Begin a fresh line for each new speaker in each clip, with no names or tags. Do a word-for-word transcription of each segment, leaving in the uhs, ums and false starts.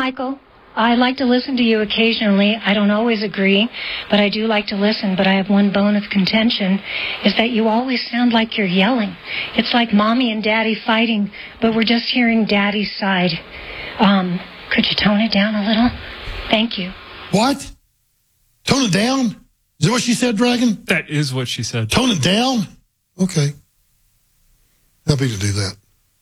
Michael. I like to listen to you occasionally. I don't always agree, but I do like to listen. But I have one bone of contention, is that you always sound like you're yelling. It's like Mommy and Daddy fighting, but we're just hearing Daddy's side. Um, could you tone it down a little? Thank you.
What? Tone it down? Is that what she said, Dragon?
That is what she said.
Tone it down? Okay. Happy to do that.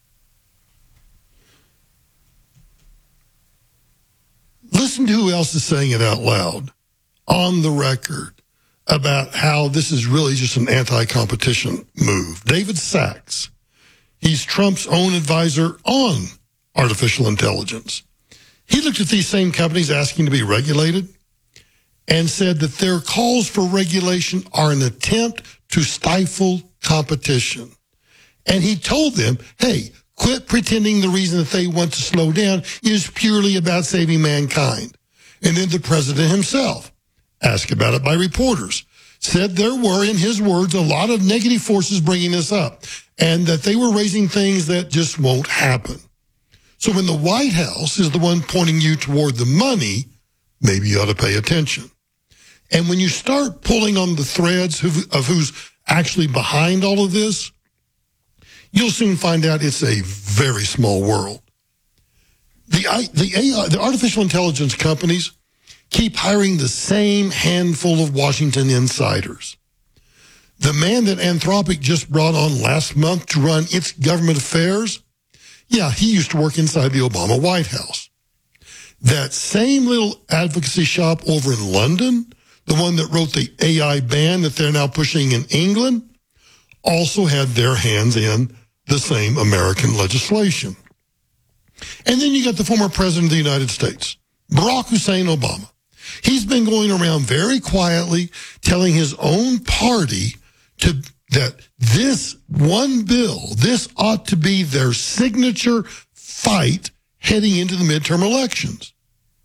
Listen to who else is saying it out loud on the record about how this is really just an anti-competition move. David Sachs, he's Trump's own advisor on artificial intelligence. He looked at these same companies asking to be regulated and said that their calls for regulation are an attempt to stifle competition. And he told them, hey, quit pretending the reason that they want to slow down is purely about saving mankind. And then the president himself, asked about it by reporters, said there were, in his words, a lot of negative forces bringing this up and that they were raising things that just won't happen. So when the White House is the one pointing you toward the money, maybe you ought to pay attention. And when you start pulling on the threads of who's actually behind all of this, you'll soon find out it's a very small world. The, the A I, the artificial intelligence companies keep hiring the same handful of Washington insiders. The man that Anthropic just brought on last month to run its government affairs, yeah, he used to work inside the Obama White House. That same little advocacy shop over in London, the one that wrote the A I ban that they're now pushing in England, also had their hands in the same American legislation. And then you got the former president of the United States, Barack Hussein Obama. He's been going around very quietly telling his own party to that this one bill, this ought to be their signature fight heading into the midterm elections.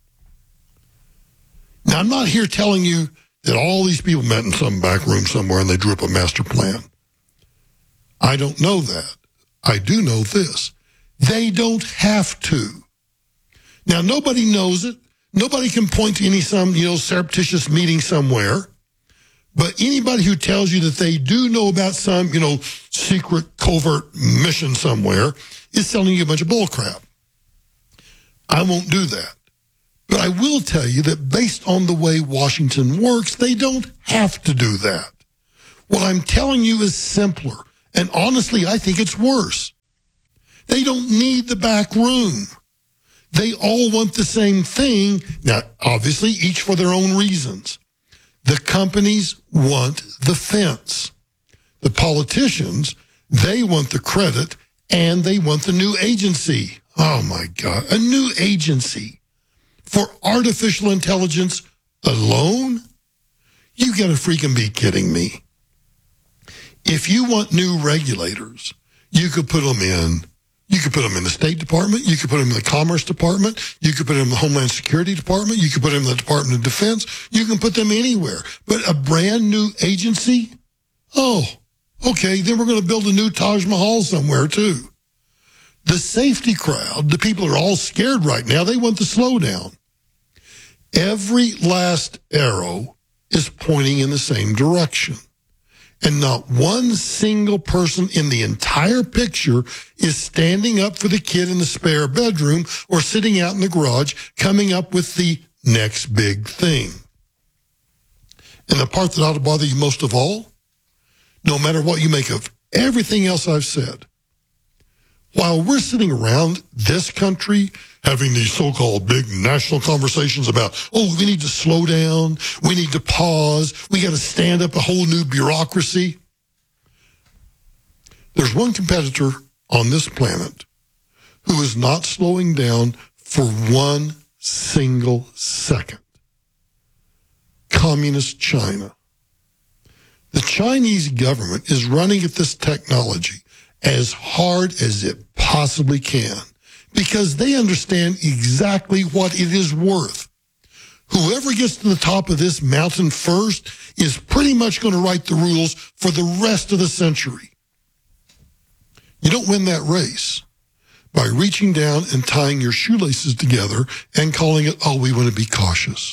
Now, I'm not here telling you that all these people met in some back room somewhere and they drew up a master plan. I don't know that. I do know this. They don't have to. Now, nobody knows it. Nobody can point to any some, you know, surreptitious meeting somewhere. But anybody who tells you that they do know about some, you know, secret covert mission somewhere is telling you a bunch of bullcrap. I won't do that. But I will tell you that based on the way Washington works, they don't have to do that. What I'm telling you is simpler. And honestly, I think it's worse. They don't need the back room. They all want the same thing. Now, obviously, each for their own reasons. The companies want the fence. The politicians, they want the credit, and they want the new agency. Oh, my God. A new agency for artificial intelligence alone? You gotta freaking be kidding me. If you want new regulators, you could put them in You could put them in the State Department. You could put them in the Commerce Department. You could put them in the Homeland Security Department. You could put them in the Department of Defense. You can put them anywhere. But a brand new agency? Oh, okay, then we're going to build a new Taj Mahal somewhere, too. The safety crowd, the people are all scared right now. They want the slowdown. Every last arrow is pointing in the same direction. And not one single person in the entire picture is standing up for the kid in the spare bedroom or sitting out in the garage coming up with the next big thing. And the part that ought to bother you most of all, no matter what you make of everything else I've said, while we're sitting around this country having these so-called big national conversations about, oh, we need to slow down, we need to pause, we got to stand up a whole new bureaucracy. There's one competitor on this planet who is not slowing down for one single second. Communist China. The Chinese government is running at this technology as hard as it possibly can because they understand exactly what it is worth. Whoever gets to the top of this mountain first is pretty much going to write the rules for the rest of the century. You don't win that race, by reaching down and tying your shoelaces together and calling it, oh, we want to be cautious.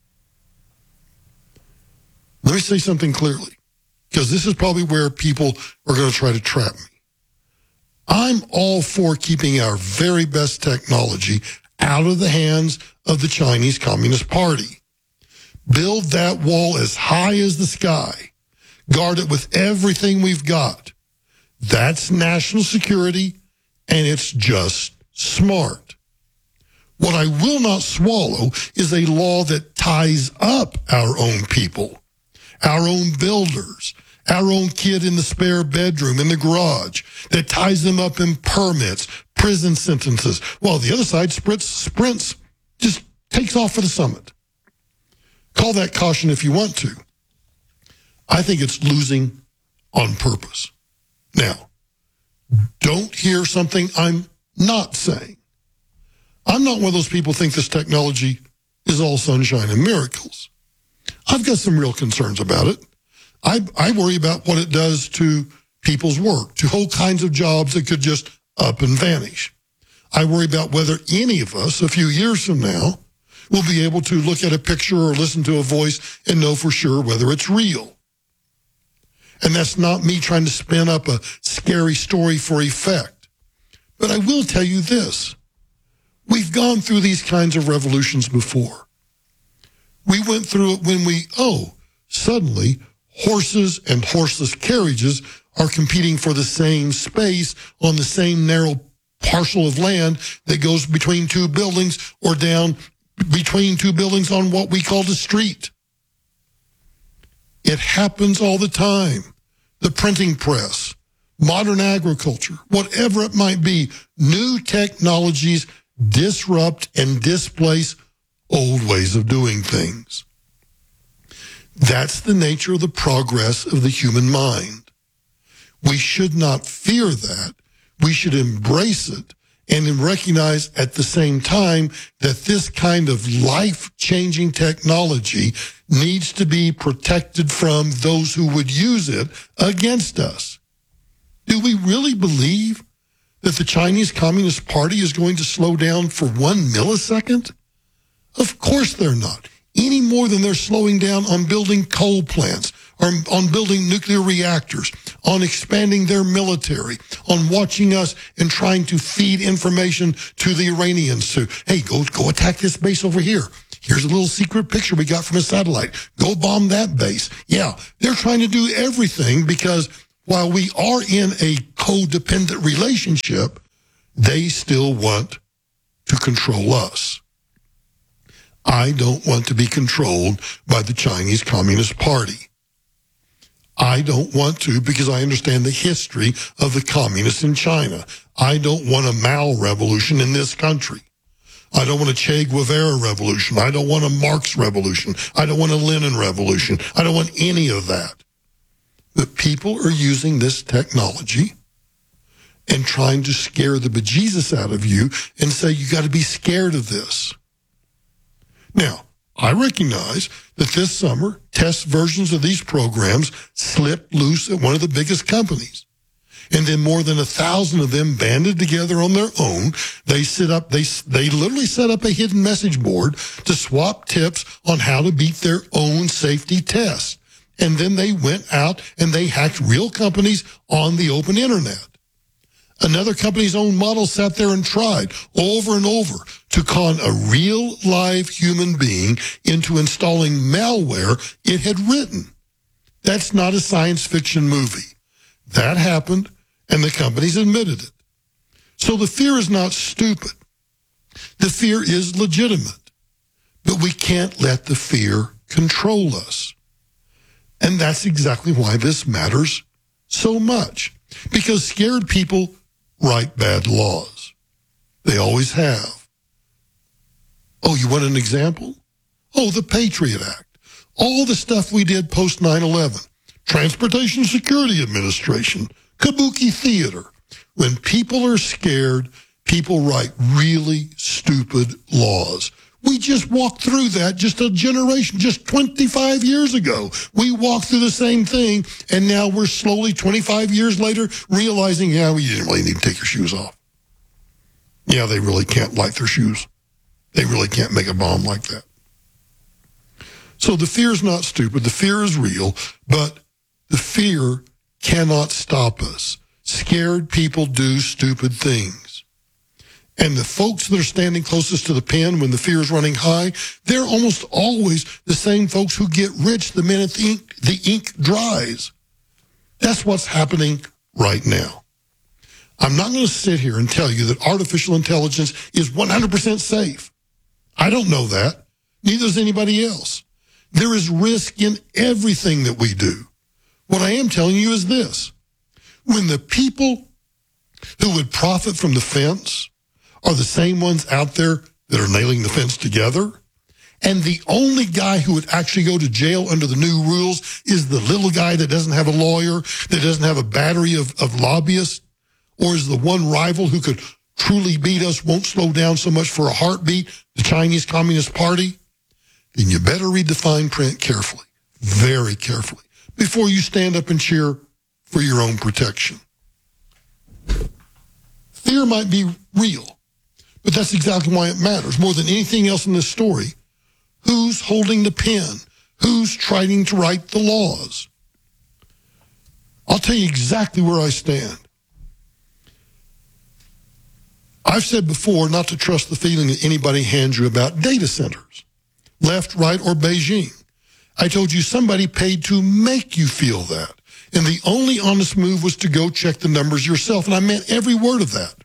Let me say something clearly, because this is probably where people are going to try to trap me. I'm all for keeping our very best technology out of the hands of the Chinese Communist Party. Build that wall as high as the sky. Guard it with everything we've got. That's national security, and it's just smart. What I will not swallow is a law that ties up our own people, our own builders, our own kid in the spare bedroom, in the garage, that ties them up in permits, prison sentences, while the other side sprints, sprints, just takes off for the summit. Call that caution if you want to. I think it's losing on purpose. Now, don't hear something I'm not saying. I'm not one of those people who think this technology is all sunshine and miracles. I've got some real concerns about it. I, I worry about what it does to people's work, to whole kinds of jobs that could just up and vanish. I worry about whether any of us, a few years from now, will be able to look at a picture or listen to a voice and know for sure whether it's real. And that's not me trying to spin up a scary story for effect. But I will tell you this. We've gone through these kinds of revolutions before. We went through it when we, oh, suddenly horses and horseless carriages are competing for the same space on the same narrow parcel of land that goes between two buildings or down between two buildings on what we call the street. It happens all the time. The printing press, modern agriculture, whatever it might be, new technologies disrupt and displace old ways of doing things. That's the nature of the progress of the human mind. We should not fear that. We should embrace it and recognize at the same time that this kind of life-changing technology needs to be protected from those who would use it against us. Do we really believe that the Chinese Communist Party is going to slow down for one millisecond? Of course they're not. Any more than they're slowing down on building coal plants, or on building nuclear reactors, on expanding their military, on watching us and trying to feed information to the Iranians to, hey, go, go attack this base over here. Here's a little secret picture we got from a satellite. Go bomb that base. Yeah, they're trying to do everything because while we are in a codependent relationship, they still want to control us. I don't want to be controlled by the Chinese Communist Party. I don't want to because I understand the history of the communists in China. I don't want a Mao revolution in this country. I don't want a Che Guevara revolution. I don't want a Marx revolution. I don't want a Lenin revolution. I don't want any of that. But people are using this technology and trying to scare the bejesus out of you and say, you got to be scared of this. Now, I recognize that this summer, test versions of these programs slipped loose at one of the biggest companies. And then more than a thousand of them banded together on their own. They set up, they, they literally set up a hidden message board to swap tips on how to beat their own safety tests. And then they went out and they hacked real companies on the open internet. Another company's own model sat there and tried over and over to con a real live human being into installing malware it had written. That's not a science fiction movie. That happened, and the companies admitted it. So the fear is not stupid. The fear is legitimate. But we can't let the fear control us. And that's exactly why this matters so much. Because scared people write bad laws. They always have. Oh, you want an example? Oh, the Patriot Act. All the stuff we did post nine eleven. Transportation Security Administration. Kabuki Theater. When people are scared, people write really stupid laws. We just walked through that just a generation, just twenty-five years ago. We walked through the same thing, and now we're slowly, twenty-five years later, realizing, yeah, well, you didn't really need to take your shoes off. yeah, they really can't light their shoes. They really can't make a bomb like that. So the fear is not stupid. The fear is real, but the fear cannot stop us. Scared people do stupid things. And the folks that are standing closest to the pen when the fear is running high, they're almost always the same folks who get rich the minute the ink, the ink dries. That's what's happening right now. I'm not going to sit here and tell you that artificial intelligence is one hundred percent safe. I don't know that. Neither does anybody else. There is risk in everything that we do. What I am telling you is this. When the people who would profit from the fence are the same ones out there that are nailing the fence together, and the only guy who would actually go to jail under the new rules is the little guy that doesn't have a lawyer, that doesn't have a battery of, of lobbyists, or is the one rival who could truly beat us, won't slow down so much for a heartbeat, the Chinese Communist Party, then you better read the fine print carefully, very carefully, before you stand up and cheer for your own protection. Fear might be real, but that's exactly why it matters. More than anything else in this story, who's holding the pen? Who's trying to write the laws? I'll tell you exactly where I stand. I've said before not to trust the feeling that anybody hands you about data centers, left, right, or Beijing. I told you somebody paid to make you feel that. And the only honest move was to go check the numbers yourself. And I meant every word of that.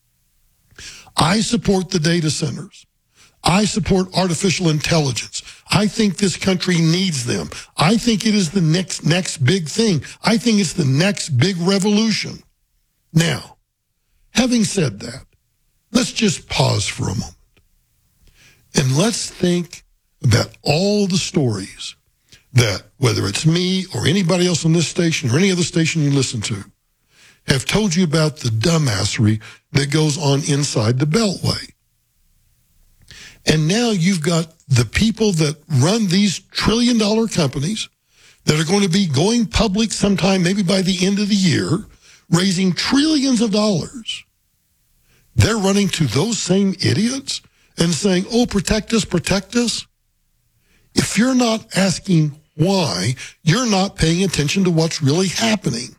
I support the data centers. I support artificial intelligence. I think this country needs them. I think it is the next, next big thing. I think it's the next big revolution. Now, having said that, let's just pause for a moment. And let's think about all the stories that, whether it's me or anybody else on this station or any other station you listen to, have told you about the dumbassery that goes on inside the Beltway. And now you've got the people that run these trillion dollar companies that are going to be going public sometime, maybe by the end of the year, raising trillions of dollars. They're running to those same idiots and saying, oh, protect us, protect us. If you're not asking why, you're not paying attention to what's really happening.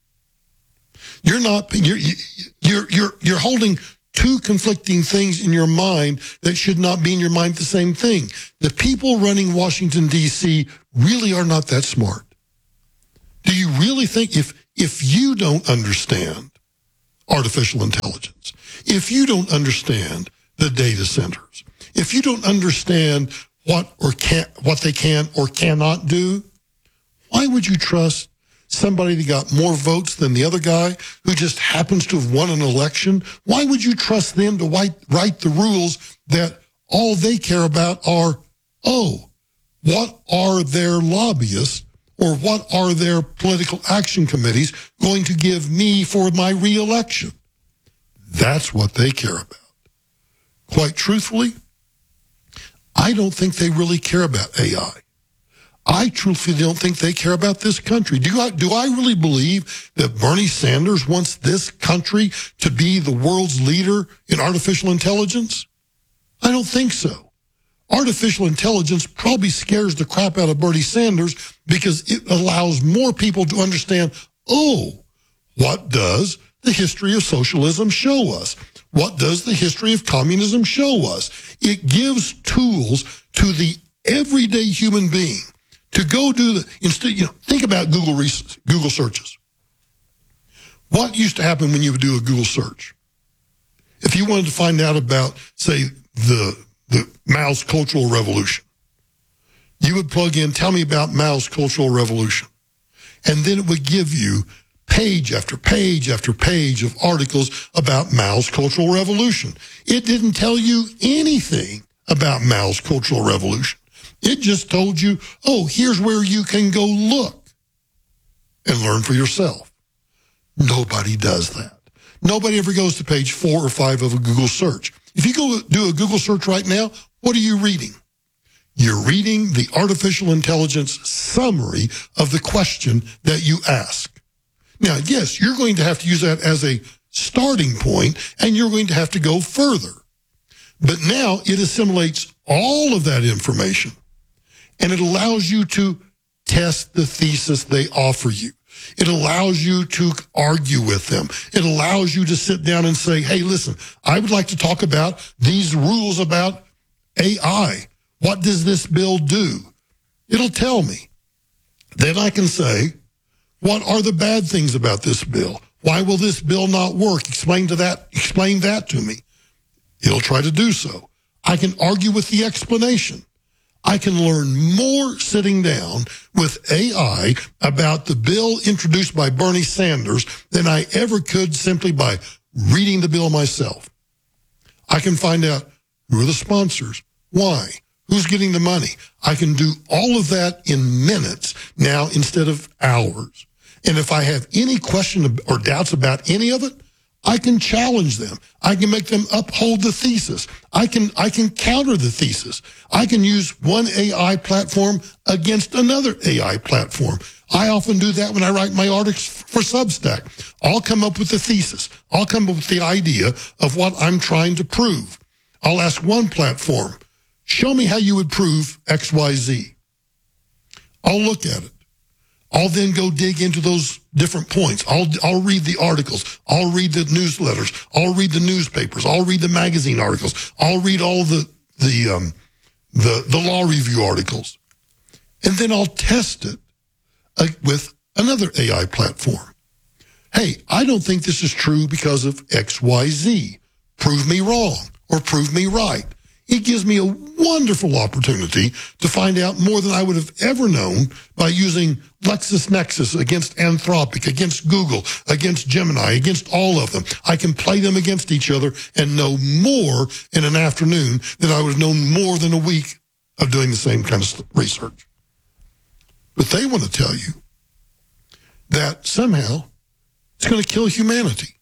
You're not, you're, you're, you're, you're holding two conflicting things in your mind that should not be in your mind the same thing. The people running Washington, D C really are not that smart. Do you really think if, if you don't understand artificial intelligence, if you don't understand the data centers, if you don't understand what or can what they can or cannot do, why would you trust somebody that got more votes than the other guy who just happens to have won an election? Why would you trust them to write, write the rules that all they care about are, oh, what are their lobbyists or what are their political action committees going to give me for my reelection? That's what they care about. Quite truthfully, I don't think they really care about A I. I truthfully don't think they care about this country. Do I, do I really believe that Bernie Sanders wants this country to be the world's leader in artificial intelligence? I don't think so. Artificial intelligence probably scares the crap out of Bernie Sanders because it allows more people to understand, oh, what does the history of socialism show us? What does the history of communism show us? It gives tools to the everyday human being to go do the, instead, you know, think about Google Google searches. What used to happen when you would do a Google search? If you wanted to find out about, say, the, the Mao's Cultural Revolution, you would plug in, tell me about Mao's Cultural Revolution. And then it would give you page after page after page of articles about Mao's Cultural Revolution. It didn't tell you anything about Mao's Cultural Revolution. It just told you, oh, here's where you can go look and learn for yourself. Nobody does that. Nobody ever goes to page four or five of a Google search. If you go do a Google search right now, what are you reading? You're reading the artificial intelligence summary of the question that you ask. Now, yes, you're going to have to use that as a starting point, and you're going to have to go further. But now it assimilates all of that information, and it allows you to test the thesis they offer you. It allows you to argue with them. It allows you to sit down and say, hey, listen, I would like to talk about these rules about A I. What does this bill do? It'll tell me. Then I can say, what are the bad things about this bill? Why will this bill not work? Explain to that, explain that to me. It'll try to do so. I can argue with the explanation. I can learn more sitting down with A I about the bill introduced by Bernie Sanders than I ever could simply by reading the bill myself. I can find out who are the sponsors, why, who's getting the money. I can do all of that in minutes now instead of hours. And if I have any question or doubts about any of it, I can challenge them. I can make them uphold the thesis. I can I can counter the thesis. I can use one A I platform against another A I platform. I often do that when I write my articles for Substack. I'll come up with the thesis. I'll come up with the idea of what I'm trying to prove. I'll ask one platform, show me how you would prove X Y Z. I'll look at it. I'll then go dig into those different points. I'll I'll read the articles. I'll read the newsletters. I'll read the newspapers. I'll read the magazine articles. I'll read all the the um, the the law review articles, and then I'll test it uh, with another A I platform. Hey, I don't think this is true because of X Y Z. Prove me wrong or prove me right. It gives me a wonderful opportunity to find out more than I would have ever known by using LexisNexis against Anthropic, against Google, against Gemini, against all of them. I can play them against each other and know more in an afternoon than I would have known more than a week of doing the same kind of research. But they want to tell you that somehow it's going to kill humanity.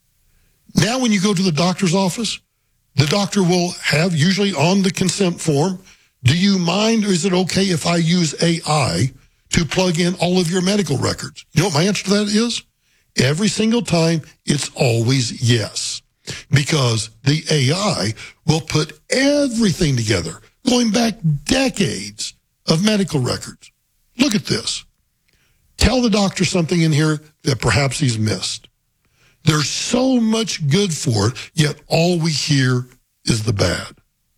Now when you go to the doctor's office, the doctor will have, usually on the consent form, do you mind or is it okay if I use A I to plug in all of your medical records? You know what my answer to that is? Every single time, it's always yes. Because the A I will put everything together, going back decades of medical records. Look at this. Tell the doctor something in here that perhaps he's missed. There's so much good for it, yet all we hear is the bad.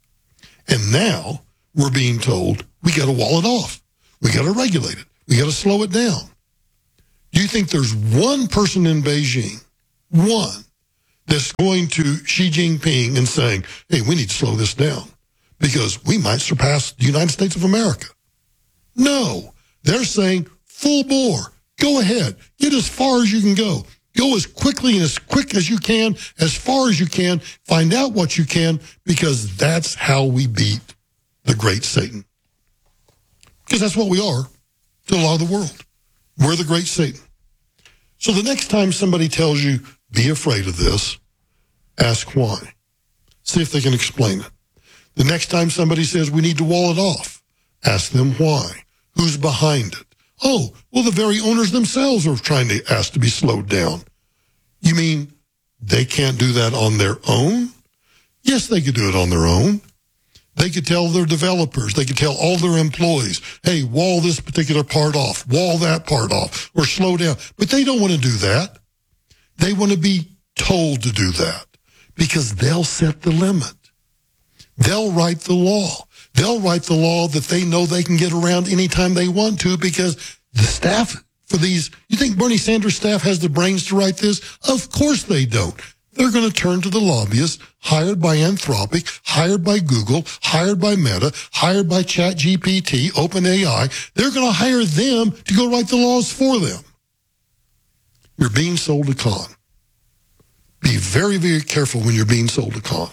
And now we're being told we got to wall it off. We got to regulate it. We got to slow it down. Do you think there's one person in Beijing, one, that's going to Xi Jinping and saying, hey, we need to slow this down because we might surpass the United States of America? No. They're saying full bore. Go ahead. Get as far as you can go. Go as quickly and as quick as you can, as far as you can. Find out what you can, because that's how we beat the great Satan. Because that's what we are to a lot of the world. We're the great Satan. So the next time somebody tells you, be afraid of this, ask why. See if they can explain it. The next time somebody says we need to wall it off, ask them why. Who's behind it? Oh, well, the very owners themselves are trying to ask to be slowed down. You mean they can't do that on their own? Yes, they could do it on their own. They could tell their developers, they could tell all their employees, hey, wall this particular part off, wall that part off, or slow down. But they don't want to do that. They want to be told to do that because they'll set the limit. They'll write the law. They'll write the law that they know they can get around anytime they want to because the staff for these, you think Bernie Sanders' staff has the brains to write this? Of course they don't. They're going to turn to the lobbyists hired by Anthropic, hired by Google, hired by Meta, hired by ChatGPT, OpenAI. They're going to hire them to go write the laws for them. You're being sold a con. Be very, very careful when you're being sold a con.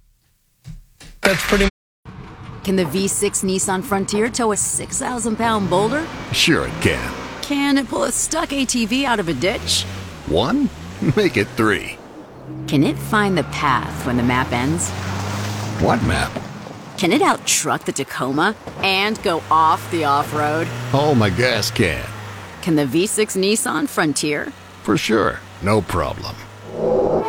That's pretty.
Can the V six Nissan Frontier tow a six thousand pound boulder?
Sure it can.
Can it pull a stuck A T V out of a ditch?
One? Make it three.
Can it find the path when the map ends?
What map?
Can it out-truck the Tacoma and go off the off-road?
Oh, my gas can.
Can the V six Nissan Frontier?
For sure. No problem.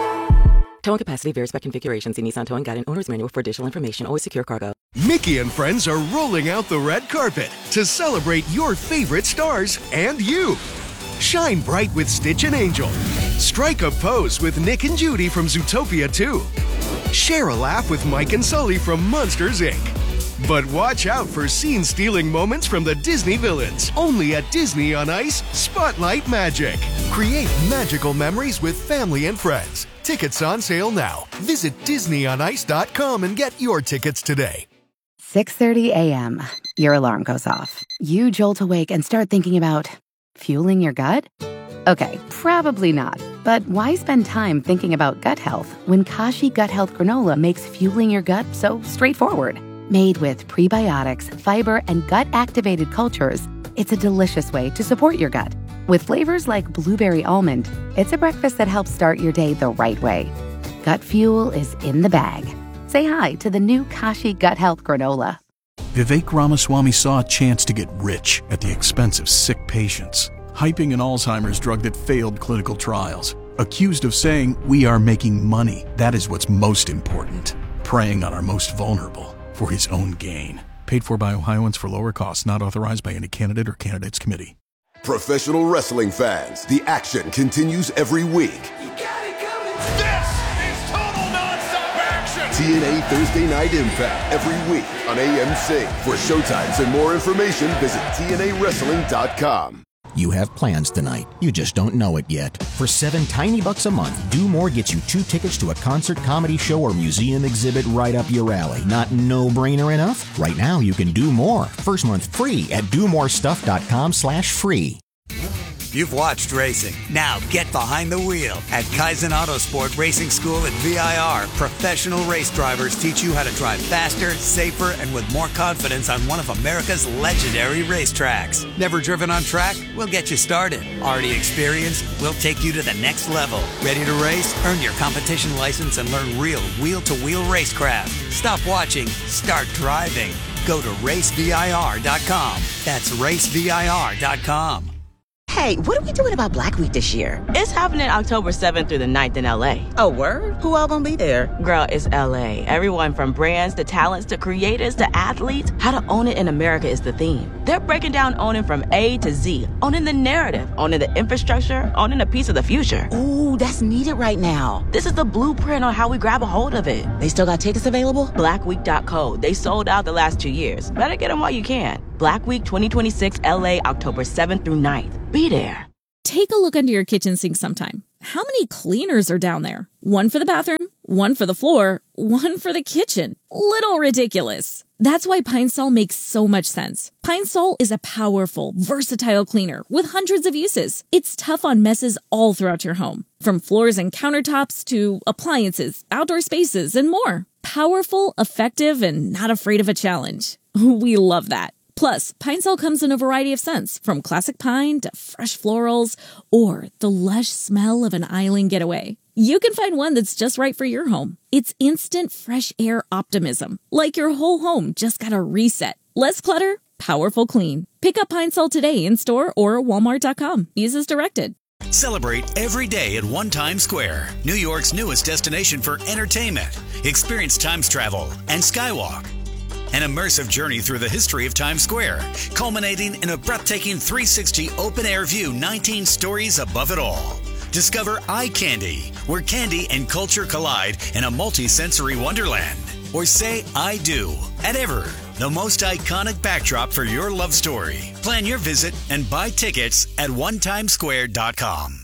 Towing capacity varies by configuration. See Nissan Towing Guide and Owner's Manual for additional information. Always secure cargo.
Mickey and friends are rolling out the red carpet to celebrate your favorite stars and you. Shine bright with Stitch and Angel. Strike a pose with Nick and Judy from Zootopia two. Share a laugh with Mike and Sully from Monsters, Incorporated. But watch out for scene-stealing moments from the Disney villains. Only at Disney on Ice, Spotlight Magic. Create magical memories with family and friends. Tickets on sale now. Visit disney on ice dot com and get your tickets today.
six thirty a.m. Your alarm goes off. You jolt awake and start thinking about fueling your gut? Okay, probably not. But why spend time thinking about gut health when Kashi Gut Health Granola makes fueling your gut so straightforward? Made with prebiotics, fiber, and gut-activated cultures, it's a delicious way to support your gut. With flavors like blueberry almond, it's a breakfast that helps start your day the right way. Gut fuel is in the bag. Say hi to the new Kashi Gut Health Granola.
Vivek Ramaswamy saw a chance to get rich at the expense of sick patients, hyping an Alzheimer's drug that failed clinical trials. Accused of saying, "We are making money. That is what's most important." Preying on our most vulnerable for his own gain. Paid for by Ohioans for lower costs, not authorized by any candidate or candidates committee.
Professional wrestling fans, the action continues every week.
You got it coming. This is total nonstop action.
T N A Thursday Night Impact every week on A M C. For showtimes and more information, visit T N A wrestling dot com.
You have plans tonight. You just don't know it yet. For seven tiny bucks a month, Do More gets you two tickets to a concert, comedy show, or museum exhibit right up your alley. Not no-brainer enough? Right now, you can do more. First month free at do more stuff dot com slash free.
You've watched racing. Now get behind the wheel. At Kaizen Autosport Racing School at V I R, professional race drivers teach you how to drive faster, safer, and with more confidence on one of America's legendary racetracks. Never driven on track? We'll get you started. Already experienced? We'll take you to the next level. Ready to race? Earn your competition license and learn real wheel-to-wheel racecraft. Stop watching. Start driving. Go to race V I R dot com. That's race V I R dot com.
Hey, what are we doing about Black Week this year?
It's happening October seventh through the ninth in L A.
Oh, word? Who all gonna be there?
Girl, it's L A. Everyone from brands to talents to creators to athletes. How to own it in America is the theme. They're breaking down owning from A to Z. Owning the narrative, owning the infrastructure, owning a piece of the future.
Ooh, that's needed right now.
This is the blueprint on how we grab a hold of it.
They still got tickets available?
black week dot co. They sold out the last two years. Better get them while you can. Black Week twenty twenty-six L A, October seventh through ninth. Be there.
Take a look under your kitchen sink sometime. How many cleaners are down there? One for the bathroom, one for the floor, one for the kitchen. Little ridiculous. That's why Pine Sol makes so much sense. Pine Sol is a powerful, versatile cleaner with hundreds of uses. It's tough on messes all throughout your home, from floors and countertops to appliances, outdoor spaces, and more. Powerful, effective, and not afraid of a challenge. We love that. Plus, Pine Sol comes in a variety of scents, from classic pine to fresh florals, or the lush smell of an island getaway. You can find one that's just right for your home. It's instant fresh air optimism, like your whole home just got a reset. Less clutter, powerful clean. Pick up Pine Sol today in store or walmart dot com. Use as directed.
Celebrate every day at One Times Square, New York's newest destination for entertainment. Experience Times Travel and Skywalk. An immersive journey through the history of Times Square, culminating in a breathtaking three sixty open-air view, nineteen stories above it all. Discover Eye Candy, where candy and culture collide in a multi-sensory wonderland. Or say I do at Ever, the most iconic backdrop for your love story. Plan your visit and buy tickets at one times square dot com.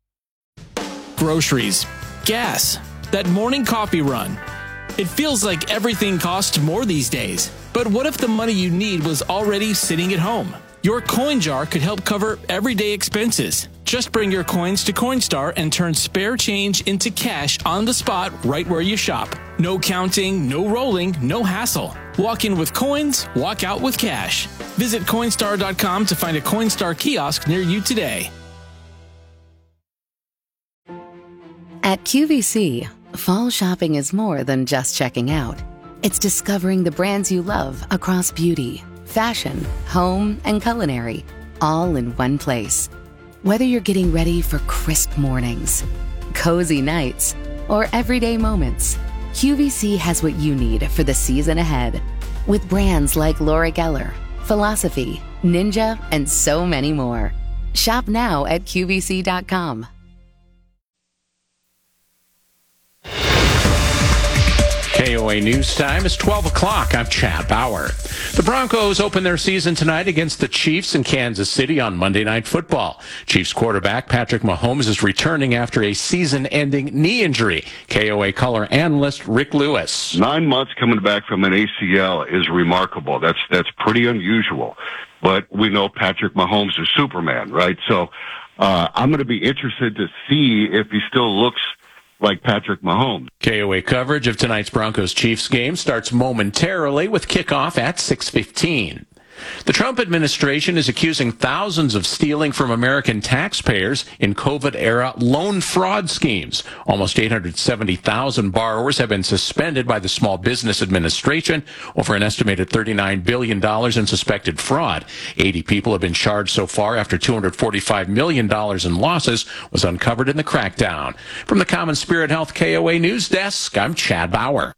Groceries, gas, that morning coffee run. It feels like everything costs more these days. But what if the money you need was already sitting at home? Your coin jar could help cover everyday expenses. Just bring your coins to Coinstar and turn spare change into cash on the spot right where you shop. No counting, no rolling, no hassle. Walk in with coins, walk out with cash. Visit Coinstar dot com to find a Coinstar kiosk near you today.
At Q V C, fall shopping is more than just checking out. It's discovering the brands you love across beauty, fashion, home, and culinary, all in one place. Whether you're getting ready for crisp mornings, cozy nights, or everyday moments, Q V C has what you need for the season ahead. With brands like Laura Geller, Philosophy, Ninja, and so many more. Shop now at Q V C dot com.
K O A News Time is twelve o'clock. I'm Chad Bauer. The Broncos open their season tonight against the Chiefs in Kansas City on Monday Night Football. Chiefs quarterback Patrick Mahomes is returning after a season-ending knee injury. K O A color analyst Rick Lewis.
Nine months coming back from an A C L is remarkable. That's that's pretty unusual. But we know Patrick Mahomes is Superman, right? So uh, I'm going to be interested to see if he still looks like Patrick Mahomes.
K O A coverage of tonight's Broncos-Chiefs game starts momentarily with kickoff at six fifteen. The Trump administration is accusing thousands of stealing from American taxpayers in COVID-era loan fraud schemes. Almost eight hundred seventy thousand borrowers have been suspended by the Small Business Administration over an estimated thirty-nine billion dollars in suspected fraud. eighty people have been charged so far after two hundred forty-five million dollars in losses was uncovered in the crackdown. From the Common Spirit Health K O A News Desk, I'm Chad Bauer.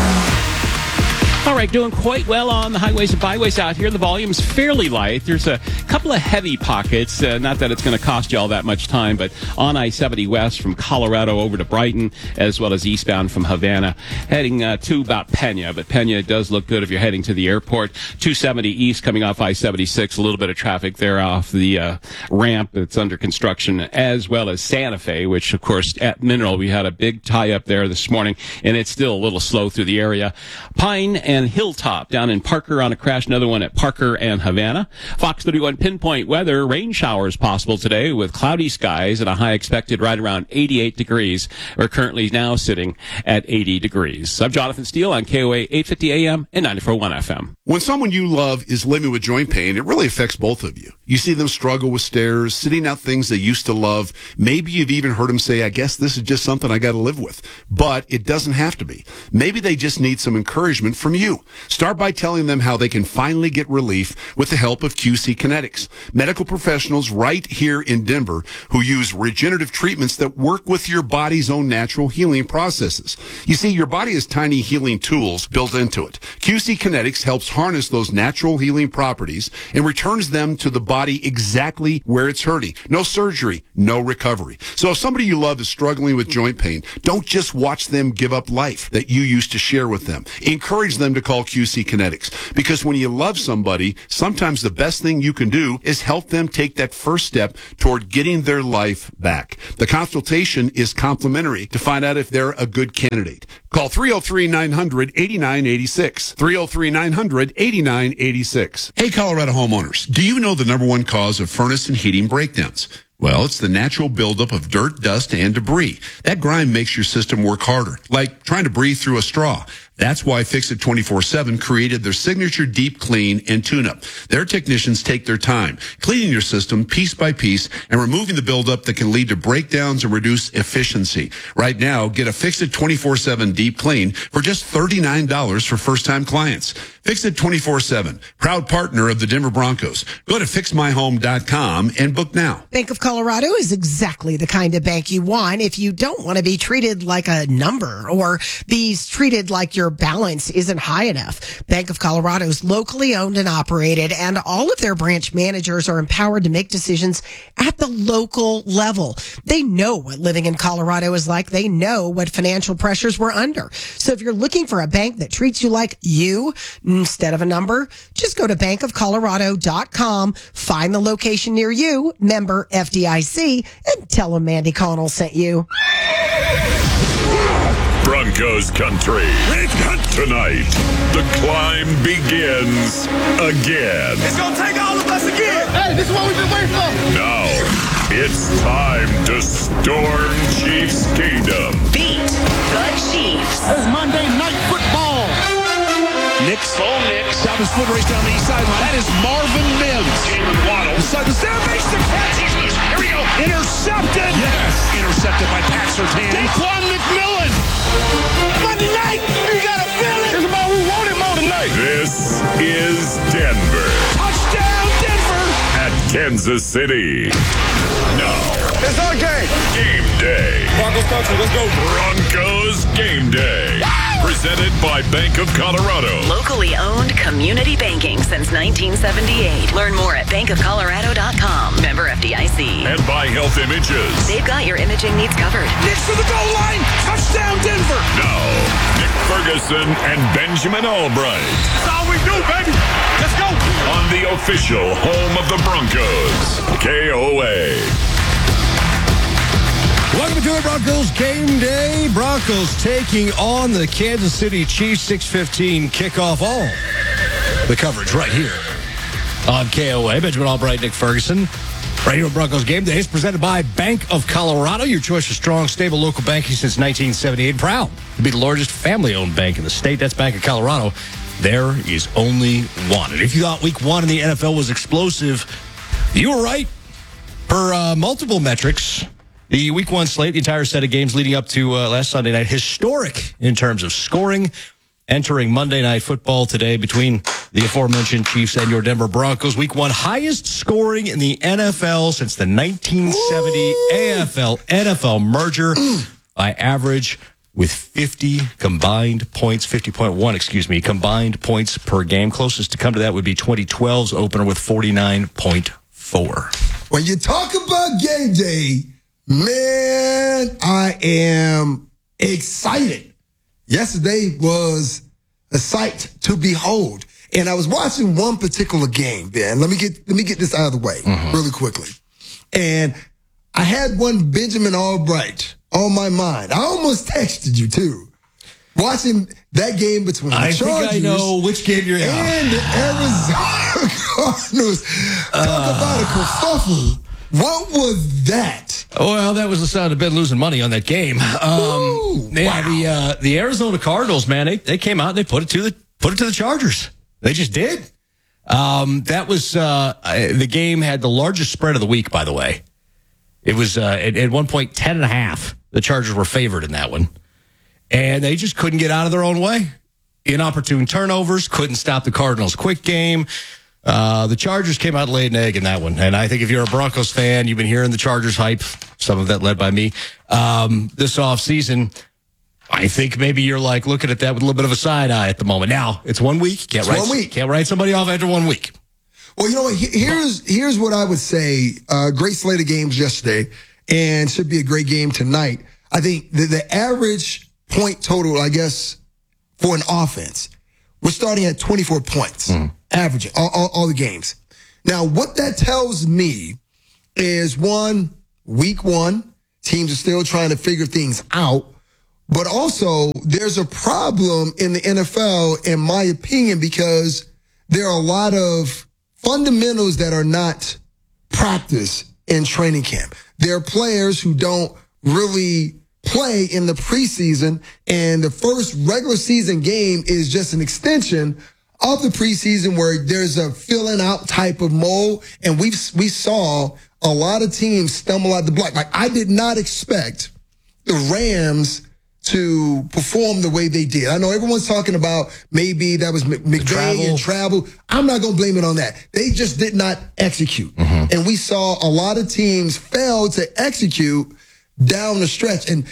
All right, doing quite well on the highways and byways out here. The volume's fairly light. There's a couple of heavy pockets. Uh, not that it's going to cost you all that much time, but on I seventy west from Colorado over to Brighton, as well as eastbound from Havana, heading uh, to about Pena. But Pena does look good if you're heading to the airport. two seventy east coming off I seventy-six. A little bit of traffic there off the uh, ramp that's under construction, as well as Santa Fe, which, of course, at Mineral, we had a big tie-up there this morning, and it's still a little slow through the area. Pine and Hilltop down in Parker on a crash, another one at Parker and Havana. Fox thirty-one pinpoint weather, rain showers possible today with cloudy skies and a high expected right around eighty-eight degrees. We're currently now sitting at eighty degrees. I'm Jonathan Steele on K O A eight fifty A M and ninety-four point one F M.
When someone you love is living with joint pain, it really affects both of you. You see them struggle with stairs, sitting out things they used to love. Maybe you've even heard them say, I guess this is just something I got to live with. But it doesn't have to be. Maybe they just need some encouragement from you. Start by telling them how they can finally get relief with the help of Q C Kinetics. Medical professionals right here in Denver who use regenerative treatments that work with your body's own natural healing processes. You see, your body has tiny healing tools built into it. Q C Kinetics helps harness those natural healing properties and returns them to the body exactly where it's hurting. No surgery, no recovery. So if somebody you love is struggling with joint pain, don't just watch them give up life that you used to share with them. Encourage them to call Q C Kinetics, because when you love somebody, sometimes the best thing you can do is help them take that first step toward getting their life back. The consultation is complimentary to find out if they're a good candidate. Call three oh three, nine hundred, eighty-nine eighty-six. three oh three, nine hundred, eighty-nine eighty-six. Hey, Colorado homeowners, do you know the number one cause of furnace and heating breakdowns? Well, it's the natural buildup of dirt, dust, and debris. That grime makes your system work harder, like trying to breathe through a straw. That's why Fix It twenty-four seven created their signature deep clean and tune-up. Their technicians take their time, cleaning your system piece by piece and removing the buildup that can lead to breakdowns and reduce efficiency. Right now, get a Fix It twenty-four seven deep clean for just thirty-nine dollars for first-time clients. Fix It twenty-four seven, proud partner of the Denver Broncos. Go to fix my home dot com and book now.
Bank of Colorado is exactly the kind of bank you want if you don't want to be treated like a number or be treated like your balance isn't high enough. Bank of Colorado is locally owned and operated, and all of their branch managers are empowered to make decisions at the local level. They know what living in Colorado is like. They know what financial pressures we're under. So if you're looking for a bank that treats you like you instead of a number, just go to bank of colorado dot com, find the location near you, member F D I C, and tell them Mandy Connell sent you.
Broncos country. Tonight, the climb begins again.
It's gonna take all of us again. Hey, this is what we've been waiting for.
Now, it's time to storm Chiefs Kingdom.
Beat the Chiefs.
It's Monday Night Football. Nix, oh Nix, down his foot race down the east sideline. That is Marvin Mims.
Jalen Waddle.
The center makes the catch. He's loose. Here we go. Intercepted.
Yes.
Intercepted by Pat Surtain.
Daquan McMillan.
Monday night. You got a feeling.
It's about who wanted more tonight. This is Denver.
Touchdown, Denver.
At Kansas City. Now, It's our game. Game day. Broncos country, let's go. Broncos game day. Presented by Bank of Colorado.
Locally owned community banking since nineteen seventy-eight. Learn more at bank of colorado dot com. Member F D I C.
And by Health Images.
They've got your imaging needs covered.
Next to the goal line. Touchdown, Denver. Now, Nick Ferguson and Benjamin Albright. That's all we do, baby. Let's go. On the official home of the Broncos. K O A.
Welcome to the Broncos game day. Broncos taking on the Kansas City Chiefs. six fifteen kickoff. All the coverage right here on K O A. Benjamin Albright, Nick Ferguson. Right here on Broncos game day is presented by Bank of Colorado. Your choice for strong, stable local banking since nineteen seventy-eight. Proud to be the largest family-owned bank in the state. That's Bank of Colorado. There is only one. And if you thought week one in the N F L was explosive, you were right. Per uh, multiple metrics, the week one slate, the entire set of games leading up to uh, last Sunday night, historic in terms of scoring. Entering Monday Night Football today between the aforementioned Chiefs and your Denver Broncos. Week one, highest scoring in the N F L since the nineteen seventy Ooh. A F L N F L merger by average with fifty combined points, fifty point one, excuse me, combined points per game. Closest to come to that would be twenty twelve's opener with forty-nine point four.
When you talk about game day, man, I am excited. Yesterday was a sight to behold. And I was watching one particular game, Ben. Let me get let me get this out of the way mm-hmm. really quickly. And I had one Benjamin Albright on my mind. I almost texted you too. Watching that game between the
I
Chargers
think I know which game you're in.
And the Arizona Cardinals. Talk uh, about a kerfuffle. What was that?
Well, that was the sound of Ben losing money on that game. Um, Ooh, yeah, wow. the uh, the Arizona Cardinals, man, they, they came out and they put it to the put it to the Chargers. They just did. Um, that was uh, the game had the largest spread of the week, by the way. It was uh, at, at one point ten and a half. The Chargers were favored in that one, and they just couldn't get out of their own way. Inopportune turnovers, couldn't stop the Cardinals' quick game. Uh, the Chargers came out and laid an egg in that one. And I think if you're a Broncos fan, you've been hearing the Chargers hype, some of that led by me, um, this offseason. I think maybe you're like looking at that with a little bit of a side eye at the moment. Now, it's one week. Can't
it's
write,
one week.
Can't write somebody off after one week.
Well, you know what? Here's, here's what I would say. Uh, great slate of games yesterday, and should be a great game tonight. I think the, the average point total, I guess, for an offense, we're starting at twenty-four points. Mm. Averaging all, all, all the games. Now, what that tells me is one, week one, teams are still trying to figure things out, but also there's a problem in the N F L, in my opinion, because there are a lot of fundamentals that are not practiced in training camp. There are players who don't really play in the preseason, and the first regular season game is just an extension of the preseason where there's a filling out type of mold, and we we saw a lot of teams stumble out the block. Like, I did not expect the Rams to perform the way they did. I know everyone's talking about maybe that was McVay and travel. I'm not going to blame it on that. They just did not execute. Mm-hmm. And we saw a lot of teams fail to execute down the stretch. And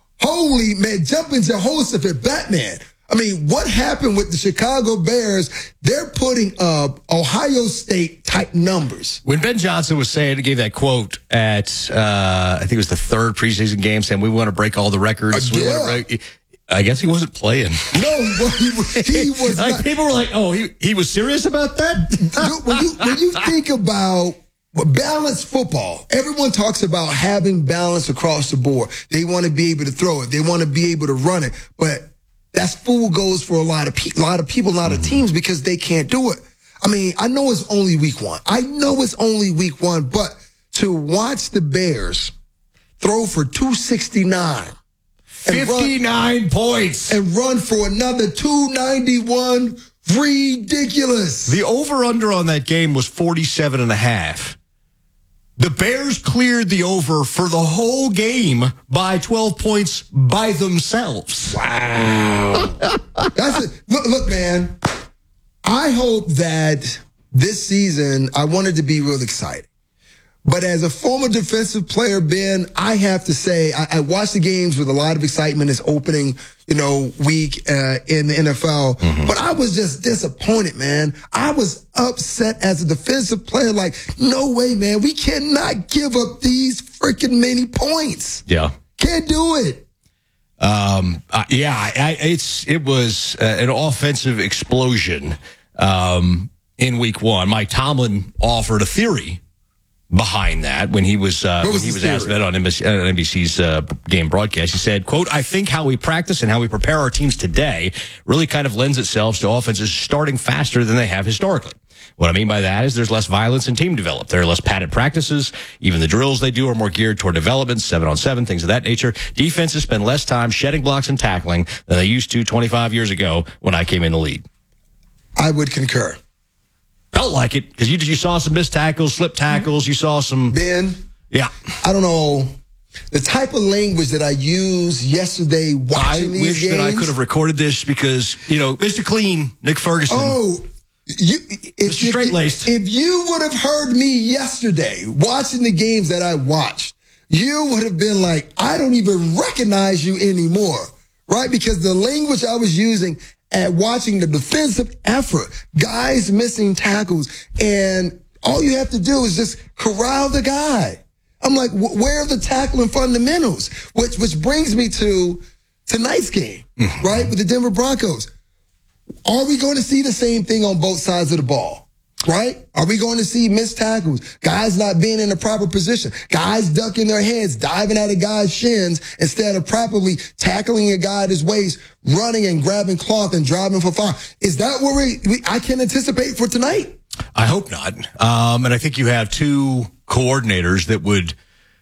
holy, man, jump into whole stuff at Batman. I mean, what happened with the Chicago Bears? They're putting up Ohio State type numbers.
When Ben Johnson was saying, he gave that quote at, uh, I think it was the third preseason game, saying we want to break all the records.
Uh,
we
yeah.
want to break. I guess he wasn't playing.
No, he was, he was
like,
not.
People were like, oh, he, he was serious about that?
Dude, when, you, when you think about balanced football, everyone talks about having balance across the board. They want to be able to throw it. They want to be able to run it. But that's fool goes for a lot of pe- a lot of people, a lot of teams, because they can't do it. I mean, I know it's only week one. I know it's only week one, but to watch the Bears throw for two sixty-nine,
fifty-nine
run,
points,
and run for another two ninety-one, ridiculous.
The over-under on that game was forty-seven and a half. The Bears cleared the over for the whole game by twelve points by themselves.
Wow. That's it. Look, look, man, I hope that this season, I wanted to be real excited. But as a former defensive player, Ben, I have to say, I, I watched the games with a lot of excitement this opening, you know, week uh, in the N F L. Mm-hmm. But I was just disappointed, man. I was upset as a defensive player. Like, no way, man. We cannot give up these freaking many points.
Yeah.
Can't do it.
Um, uh, yeah, I, it's it was uh, an offensive explosion um, in week one. Mike Tomlin offered a theory behind that when he was, uh,
was
when he was
theory?
asked that on N B C, uh, N B C's uh, game broadcast. He said, quote, I think how we practice and how we prepare our teams today really kind of lends itself to offenses starting faster than they have historically. What I mean by that is there's less violence in team development. There are less padded practices. Even the drills they do are more geared toward development, seven on seven, things of that nature. Defenses spend less time shedding blocks and tackling than they used to twenty-five years ago when I came in the league.
I would concur.
Felt like it because you you saw some missed tackles, slip tackles. You saw some.
Ben,
yeah,
I don't know the type of language that I used yesterday watching
I
these
wish
games.
that I could have recorded this because you know Mister Clean, Nick Ferguson.
Oh, you if,
straight laced.
If, if you would have heard me yesterday watching the games that I watched, you would have been like, I don't even recognize you anymore, right? Because the language I was using at watching the defensive effort, guys missing tackles, and all you have to do is just corral the guy. I'm like, where are the tackling fundamentals? Which which brings me to tonight's game, mm-hmm. right, with the Denver Broncos. Are we going to see the same thing on both sides of the ball, right? Are we going to see missed tackles, guys not being in the proper position, guys ducking their heads, diving at a guy's shins instead of properly tackling a guy at his waist, running and grabbing cloth and driving for foul? Is that what we, we I can anticipate for tonight?
I hope not. Um, and I think you have two coordinators that would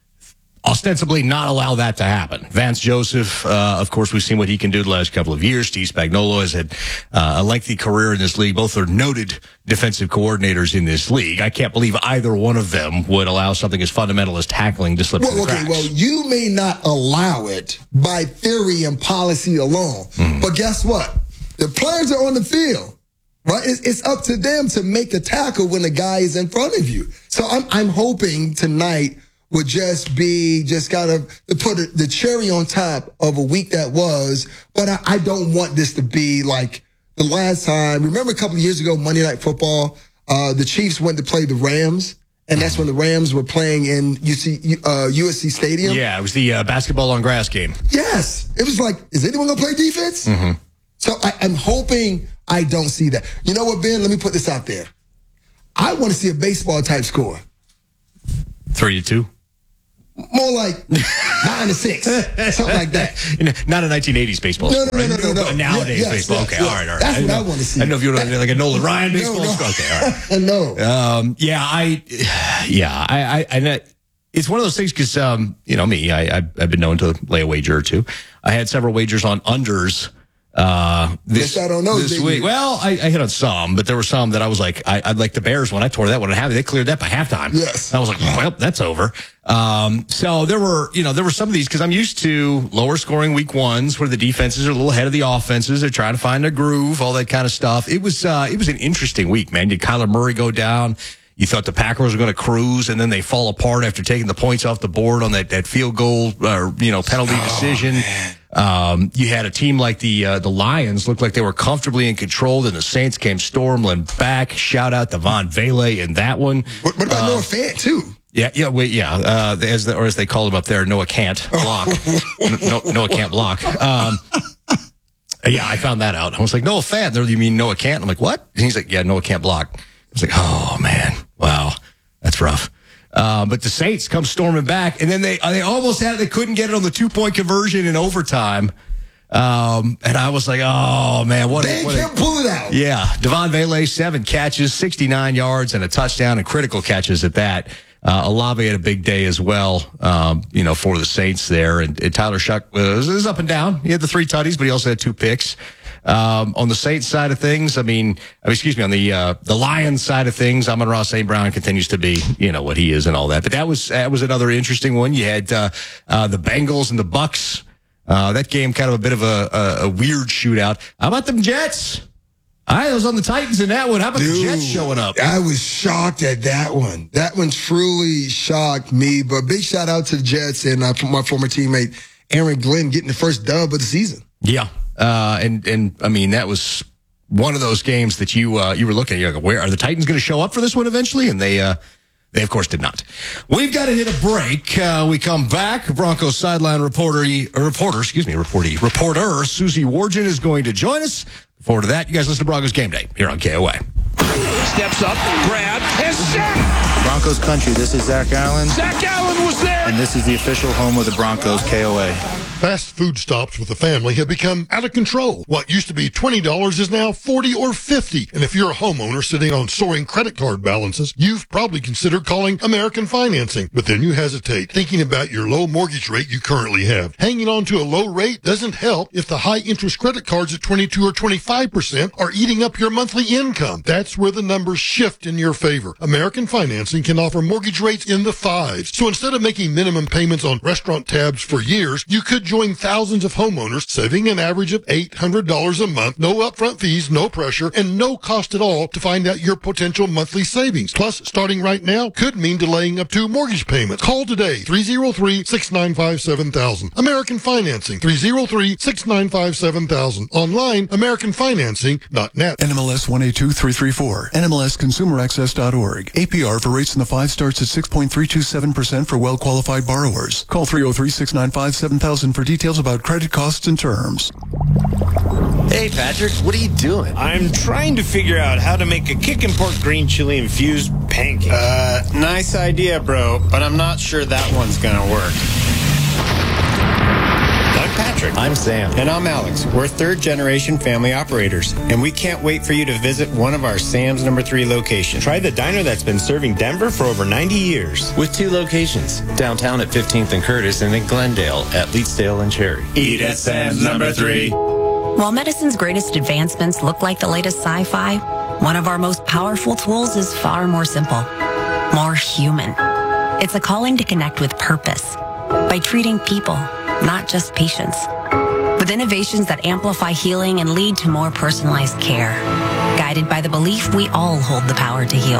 ostensibly not allow that to happen. Vance Joseph, uh, of course, we've seen what he can do the last couple of years. Steve Spagnuolo has had uh, a lengthy career in this league. Both are noted defensive coordinators in this league. I can't believe either one of them would allow something as fundamental as tackling to slip
well,
through the
okay,
cracks.
well, you may not allow it by theory and policy alone, mm. but guess what? The players are on the field. Right, it's, it's up to them to make the tackle when the guy is in front of you. So I'm I'm hoping tonight would just be just kind of to put a, the cherry on top of a week that was. But I, I don't want this to be like the last time. Remember a couple of years ago, Monday Night Football, uh, the Chiefs went to play the Rams, and that's when the Rams were playing in U C, uh, U S C Stadium.
Yeah, it was the uh, basketball on grass game.
Yes, it was like, is anyone gonna play defense?
Mm-hmm.
So I, I'm hoping I don't see that. You know what, Ben? Let me put this out there. I want to see a baseball type score.
Three to two.
More like nine to six, something like that.
Not a nineteen eighties baseball.
No, no,
score,
no,
right?
no, no, no.
Nowadays
yes,
baseball.
Yes,
okay,
yes.
all right, all right.
That's
I
what
know,
I want to see.
I don't know if you want like a Nolan Ryan baseball
no, no.
score. Okay, all right.
No.
Um, yeah, I, yeah, I, I, I it's one of those things because, um, you know, me, I, I've, I've been known to lay a wager or two. I had several wagers on unders. Uh, this,
yes, I don't know,
this week. Well, I, I hit on some, but there were some that I was like, I, I'd like the Bears when I tore that one in half. They cleared that by halftime.
Yes.
I was like, well, that's over. Um, so there were, you know, there were some of these because I'm used to lower scoring week ones where the defenses are a little ahead of the offenses. They're trying to find a groove, all that kind of stuff. It was, uh, it was an interesting week, man. Did Kyler Murray go down? You thought the Packers were going to cruise, and then they fall apart after taking the points off the board on that, that field goal, or, you know, penalty oh, decision. Man. Um, you had a team like the uh, the Lions looked like they were comfortably in control. Then the Saints came storming back. Shout out to Von Vele in that one.
What, what about uh, Noah Fant too?
Yeah, yeah, wait, yeah. Uh, as the, or as they call him up there, Noah can't block. no, Noah can't block. Um, yeah, I found that out. I was like, Noah Fant. There, you mean Noah can't? I'm like, what? And he's like, yeah, Noah can't block. I was like, oh man, wow, that's rough. Uh, but the Saints come storming back, and then they they almost had it. They couldn't get it on the two point conversion in overtime. Um, and I was like, oh man, what?
They
a, what
can't
a,
pull it out.
Yeah, Devon Vele, seven catches, sixty-nine yards, and a touchdown, and critical catches at that. Uh, Olave had a big day as well, um, you know, for the Saints there. And, and Tyler Shuck was, was up and down. He had the three tutties, but he also had two picks. Um, on the Saints side of things, I mean, excuse me, on the uh, the Lions side of things, Amon-Ra Saint Brown continues to be, you know, what he is and all that. But that was that was another interesting one. You had uh, uh, the Bengals and the Bucks. Uh, that game kind of a bit of a, a, a weird shootout. How about them Jets? I was on the Titans in that one. How about
Dude,
the Jets showing up?
I was shocked at that one. That one truly shocked me. But big shout out to the Jets and uh, my former teammate Aaron Glenn getting the first dub of the season.
Yeah, uh, and and I mean that was one of those games that you uh, you were looking at. You're like, where are the Titans going to show up for this one eventually? And they uh, they of course did not. We've got to hit a break. Uh, we come back. Broncos sideline reporter, uh, reporter, excuse me, reporter, reporter Susie Wargin is going to join us. Forward to that, you guys listen to Broncos Game Day here on K O A.
Steps up, grab, and sack!
Broncos country, this is Zach Allen.
Zach Allen was there!
And this is the official home of the Broncos, K O A.
Fast food stops with the family have become out of control. What used to be twenty dollars is now forty dollars or fifty dollars. And if you're a homeowner sitting on soaring credit card balances, you've probably considered calling American Financing. But then you hesitate, thinking about your low mortgage rate you currently have. Hanging on to a low rate doesn't help if the high interest credit cards at twenty-two or twenty-five percent are eating up your monthly income. That's where the numbers shift in your favor. American Financing can offer mortgage rates in the fives. So instead of making minimum payments on restaurant tabs for years, you could join thousands of homeowners saving an average of eight hundred dollars a month, no upfront fees, no pressure, and no cost at all to find out your potential monthly savings. Plus, starting right now could mean delaying up to mortgage payments. Call today, three oh three, six nine five, seven thousand. American Financing, three oh three, six nine five, seven thousand. Online, american financing dot net.
N M L S one eight two three three four. N M L S consumer access dot org. A P R for rates in the five starts at six point three two seven percent for well-qualified borrowers. Call three oh three, six nine five, seven thousand for details about credit costs and terms.
Hey, Patrick, what are you doing?
I'm trying to figure out how to make a kickin' pork green chili infused pancake.
Uh, nice idea, bro, but I'm not sure that one's gonna work.
I'm Patrick.
I'm Sam. And I'm Alex. We're third-generation family operators, and we can't wait for you to visit one of our Sam's number three locations.
Try the diner that's been serving Denver for over ninety years.
With two locations, downtown at fifteenth and Curtis, and in Glendale at Leetsdale and Cherry.
Eat at Sam's number three.
While medicine's greatest advancements look like the latest sci-fi, one of our most powerful tools is far more simple, more human. It's a calling to connect with purpose by treating people, not just patients, with innovations that amplify healing and lead to more personalized care, guided by the belief we all hold the power to heal.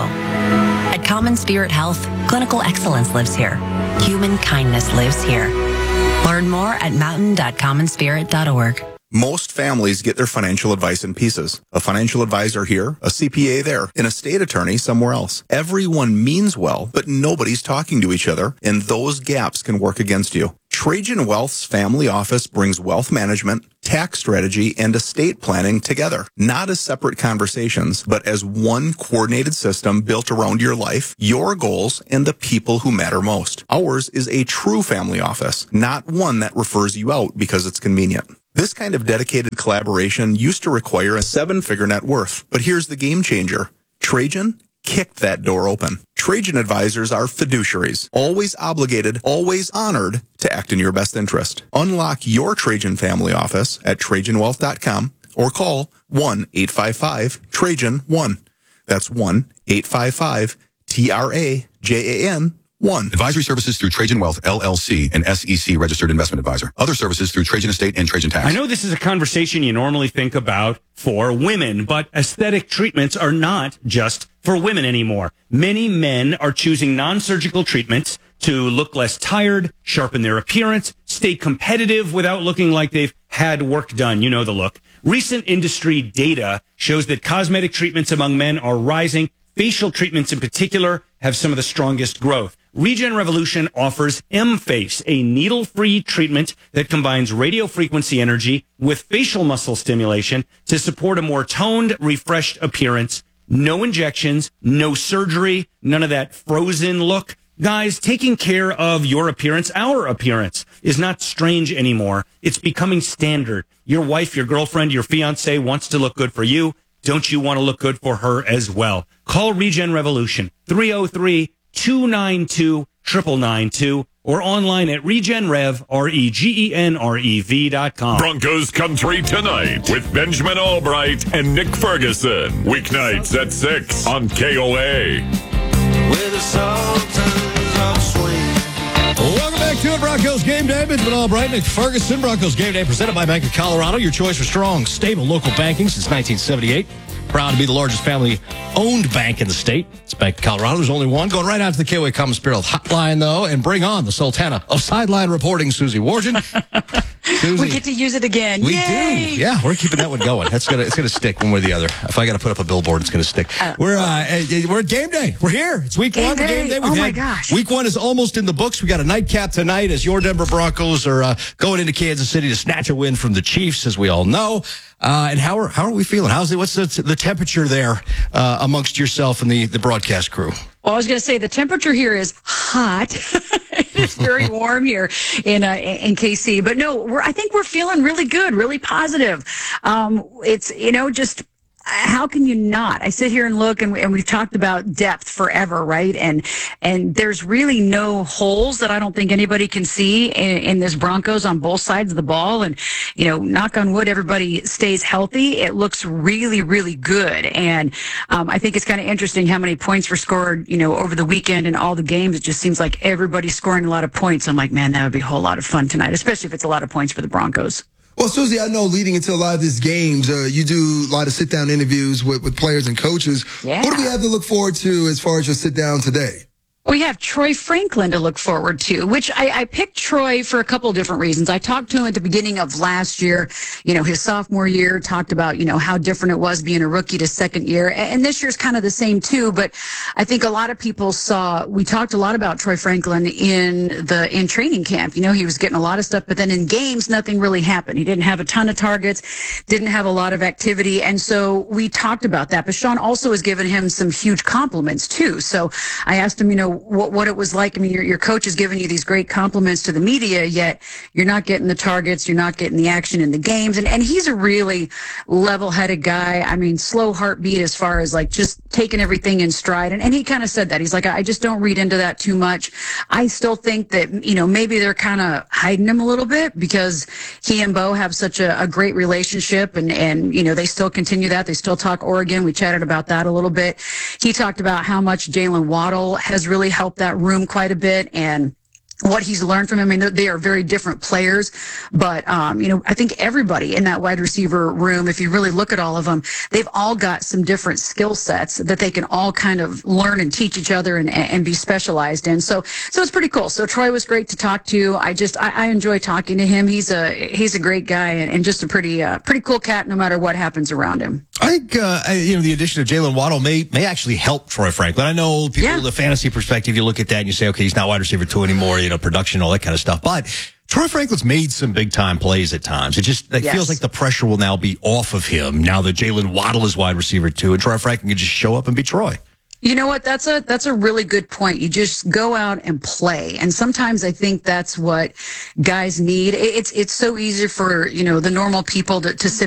At Common Spirit Health, clinical excellence lives here. Human kindness lives here. Learn more at mountain dot common spirit dot org.
Most families get their financial advice in pieces. A financial advisor here, a C P A there, and a state attorney somewhere else. Everyone means well, but nobody's talking to each other, and those gaps can work against you. Trajan Wealth's family office brings wealth management, tax strategy, and estate planning together, not as separate conversations, but as one coordinated system built around your life, your goals, and the people who matter most. Ours is a true family office, not one that refers you out because it's convenient. This kind of dedicated collaboration used to require a seven-figure net worth, but here's the game changer. Trajan kicked that door open. Trajan advisors are fiduciaries, always obligated, always honored to act in your best interest. Unlock your Trajan family office at trajan wealth dot com or call one eight five five Trajan one. That's one eight five five T R A J A N one.
Advisory services through Trajan Wealth, L L C, an S E C registered investment advisor. Other services through Trajan Estate and Trajan Tax.
I know this is a conversation you normally think about for women, but aesthetic treatments are not just for women anymore. Many men are choosing non-surgical treatments to look less tired, sharpen their appearance, stay competitive without looking like they've had work done. You know the look. Recent industry data shows that cosmetic treatments among men are rising. Facial treatments in particular have some of the strongest growth. Regen Revolution offers M-Face, a needle-free treatment that combines radiofrequency energy with facial muscle stimulation to support a more toned, refreshed appearance. No injections, no surgery, none of that frozen look. Guys, taking care of your appearance, our appearance, is not strange anymore. It's becoming standard. Your wife, your girlfriend, your fiance wants to look good for you. Don't you want to look good for her as well? Call Regen Revolution, three oh three, two nine two, nine nine nine two, or online at regenrev, R E G E N R E V dot com.
Broncos Country Tonight with Benjamin Albright and Nick Ferguson. Weeknights at six on K O A.
With the Sultans of Swing.
Welcome back back to it. Broncos Game Day. Benjamin Albright, Nick Ferguson. Broncos Game Day presented by Bank of Colorado. Your choice for strong, stable local banking since nineteen seventy-eight. Proud to be the largest family-owned bank in the state. It's Bank of Colorado. There's only one. Going right out to the K O A Common Spirit hotline, though, and bring on the Sultana of sideline reporting, Susie Wargin. Susie,
we get to use it again.
We
Yay!
do. Yeah, we're keeping that one going. That's gonna it's gonna stick one way or the other. If I got to put up a billboard, it's gonna stick. Uh, we're uh, we're at game day. We're here. It's week
game
one.
Day.
Game day. We've
oh my
had,
gosh!
Week one is almost in the books. We got a nightcap tonight as your Denver Broncos are uh, going into Kansas City to snatch a win from the Chiefs, as we all know. Uh, and how are how are we feeling? How's it? What's the, the temperature there uh, amongst yourself and the the broadcast crew?
Well, I was going to say the temperature here is hot. It's very warm here in uh, in K C, but no, we're I think we're feeling really good, really positive. Um, it's you know just. How can you not? I sit here and look, and, and we've talked about depth forever, right? And and there's really no holes that I don't think anybody can see in, in this Broncos on both sides of the ball. And, you know, knock on wood, everybody stays healthy. It looks really, really good. And um, I think it's kind of interesting how many points were scored, you know, over the weekend and all the games. It just seems like everybody's scoring a lot of points. I'm like, man, that would be a whole lot of fun tonight, especially if it's a lot of points for the Broncos.
Well, Susie, I know leading into a lot of these games, uh, you do a lot of sit-down interviews with, with players and coaches.
Yeah.
What do we have to look forward to as far as your sit-down today?
We have Troy Franklin to look forward to, which I, I picked Troy for a couple of different reasons. I talked to him at the beginning of last year, you know, his sophomore year, talked about, you know, how different it was being a rookie to second year. And this year's kind of the same too, but I think a lot of people saw, we talked a lot about Troy Franklin in the, in training camp. You know, he was getting a lot of stuff, but then in games, nothing really happened. He didn't have a ton of targets, didn't have a lot of activity. And so we talked about that, but Sean also has given him some huge compliments too. So I asked him, you know, What, what it was like. I mean, your, your coach is giving you these great compliments to the media, yet you're not getting the targets, you're not getting the action in the games. And, and he's a really level-headed guy. I mean, slow heartbeat as far as like just taking everything in stride. And, and he kind of said that. He's like, I just don't read into that too much. I still think that, you know, maybe they're kind of hiding him a little bit because he and Bo have such a, a great relationship and, and, you know, they still continue that. They still talk Oregon. We chatted about that a little bit. He talked about how much Jalen Waddle has really helped that room quite a bit and what he's learned from him. I mean, they are very different players, but, um, you know, I think everybody in that wide receiver room, if you really look at all of them, they've all got some different skill sets that they can all kind of learn and teach each other and, and be specialized in. So, so it's pretty cool. So Troy was great to talk to. I just, I, I enjoy talking to him. He's a, he's a great guy and, and just a pretty, uh, pretty cool cat no matter what happens around him.
I think, uh, you know, the addition of Jalen Waddle may may actually help Troy Franklin. I know people, yeah. the fantasy perspective, you look at that and you say, okay, he's not wide receiver two anymore, you know, production, all that kind of stuff. But Troy Franklin's made some big time plays at times. It just it yes. feels like the pressure will now be off of him now that Jalen Waddle is wide receiver two and Troy Franklin can just show up and be Troy.
You know what? That's a that's a really good point. You just go out and play, and sometimes I think that's what guys need. It's it's so easy for you know the normal people to, to sit